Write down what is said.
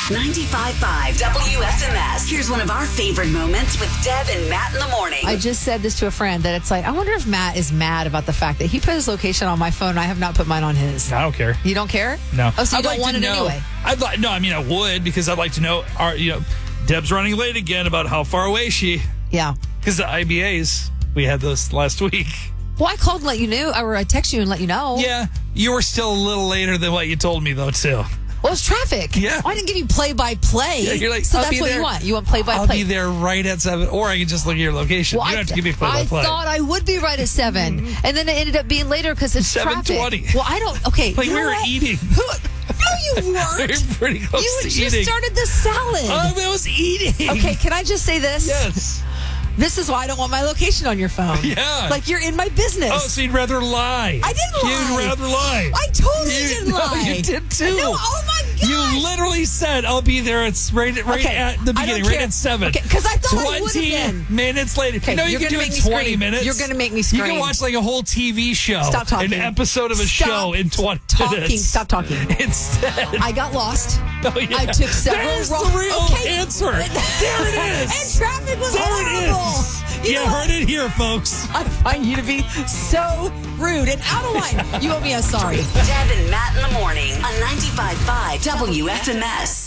95.5 WFMS. Here's one of our favorite moments with Deb and Matt in the morning. I just said this to a friend that it's like, I wonder if Matt is mad about the fact that he put his location on my phone and I have not put mine on his. I don't care. You don't care? No. Oh, so you I'd don't like want to it know, anyway? I would, because I'd like to know, Deb's running late again about how far away she. Yeah. Because the IBAs, we had those last week. Well, I called and let you know, or I text you and let you know. Yeah, you were still a little later than what you told me, though, too. Well, it's traffic. Yeah. I didn't give you play-by-play. Yeah, you're like, so I'll that's be what there. you want. You want play-by-play. I'll be there right at 7, or I can just look at your location. Well, you don't have to give me play-by-play. I thought I would be right at 7, and then it ended up being later because it's 7:20. traffic. Well, I don't. Okay, Like, you we know were what? eating. No, you weren't. We were pretty close You to just eating. started the salad. I was eating. Okay, can I just say this? Yes. This is why I don't want my location on your phone. Yeah. Like, you're in my business. Oh, so you'd rather lie. I didn't lie. You'd rather lie. I totally didn't No, lie. you did too. No, oh my God. You literally said, I'll be there. It's right Okay, at the I don't beginning, right care. at 7. Okay, 'cause I thought I would've 20 been. minutes later. Okay, you know, you you're can do gonna it make me 20 scream. minutes. You're gonna make me You scream. can watch like a whole TV show. Stop talking. An episode of a show in 20 minutes. Stop talking. Instead. I got lost. Oh, yeah. I took several There's wrong. the real answer. There it is. And traffic was There horrible. it is. You You know what? heard it here, folks. I find you to be so rude and out of line. You owe me a sorry. Deb and Matt in the morning on 95.5 WFMS.